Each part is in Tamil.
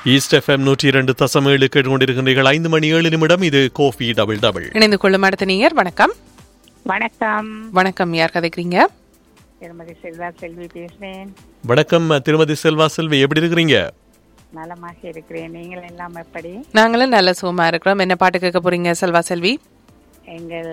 ஈஸ்ட் எஃப்எம் 102.7 கேட்டுக்கொண்டிருக்கிறீர்கள். 5 மணி 7 நிமிடம். இது கோஃபி டபுள் டபுள். இணைந்து கொள்ளும் அடுத்த நேயர். வணக்கம். வணக்கம். வணக்கம். யார் கதைக்கிறீங்க? திருமதி செல்வா செல்வி பேசுறேன். வணக்கம் திருமதி செல்வா செல்வி, எப்படி இருக்கிறீங்க? நலமாக இருக்கிறேன். நீங்கள் எல்லாம் எப்படி? நாங்களும் நல்ல சுகமா இருக்கிறோம். என்ன பாட்டு கேட்க போறீங்க செல்வா செல்வி? எங்கள்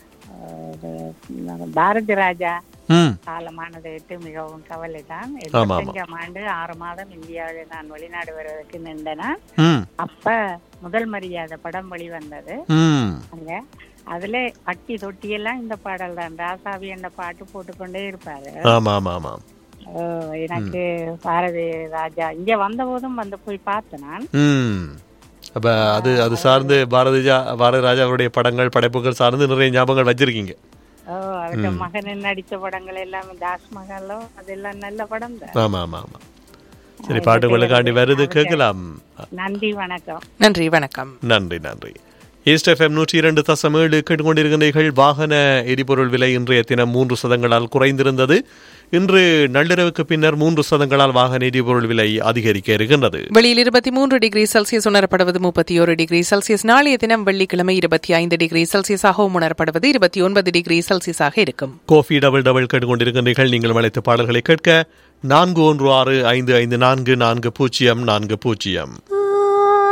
பாரதி ராஜா காலமானதை விட்டு மிகவும் கவலை தான். 75ஆம் ஆண்டு 6 மாதம் இந்தியாவில் நான் வெளிநாடு வருவதற்கு நின்றேன். அப்ப முதல் மரியாதை படம் வெளிவந்தது. அங்க அதுல பட்டி தொட்டி எல்லாம் இந்த பாடல் தான். ராசாவி என்ற பாட்டு போட்டுக்கொண்டே இருப்பாரு. எனக்கு பாரதி ராஜா இங்க வந்த போதும் வந்து போய் பார்த்தேன் நான். அப்ப அது சார்ந்து பாரதி ராஜா அவருடைய படங்கள் படைப்புகள் சார்ந்து நிறைய ஞாபகங்கள் வச்சிருக்கீங்க. அவருடைய மகன் நடிச்ச படங்கள் எல்லாம் தாஸ்மகாலோ அதெல்லாம் நல்ல படம் தான். ஆமா ஆமா ஆமா. சரி, பாட்டுகளுக்காண்டி வருது, கேட்கலாம். நன்றி, வணக்கம். நன்றி, வணக்கம். நன்றி நன்றி. ஈஸ்ட் எஃப்எம் 102.7 கேட்டுக்கொண்டிருக்கிறீர்கள். வாகன எரிபொருள் விலை இன்றைய தினம் 3% குறைந்திருந்தது. இன்று நள்ளிரவுக்கு பின்னர் 3% வாகன எரிபொருள் விலை அதிகரிக்க இருக்கின்றது. வெளியில் 23 டிகிரி செல்சியஸ் உணரப்படுவது 31 டிகிரி செல்சியஸ். நாளைய தினம் வெள்ளிக்கிழமை 25 டிகிரி செல்சியஸாகவும் உணரப்படுவது 29 டிகிரி செல்சியஸாக இருக்கும். கோஃபி டபுள் டபுள் கேட்டுக்கொண்டிருக்கிறீர்கள். நீங்கள் அழைத்த பாடல்களை கேட்க 4165544040.